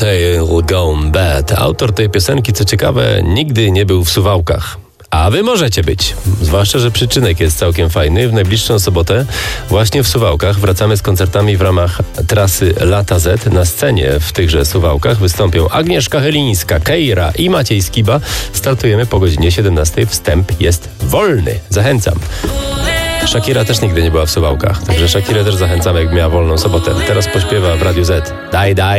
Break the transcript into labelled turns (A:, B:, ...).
A: They'll go bad. Autor tej piosenki, co ciekawe, nigdy nie był w Suwałkach. A wy możecie być. Zwłaszcza, że przyczynek jest całkiem fajny. W najbliższą sobotę właśnie w Suwałkach wracamy z koncertami w ramach trasy Lata Z. Na scenie w tychże Suwałkach wystąpią Agnieszka Chylińska, Keira i Maciej Skiba. Startujemy po godzinie 17. Wstęp jest wolny. Zachęcam. Shakira też nigdy nie była w Suwałkach, także Shakirę też zachęcamy, jak miała wolną sobotę. Teraz pośpiewa w Radiu Z. Daj, daj.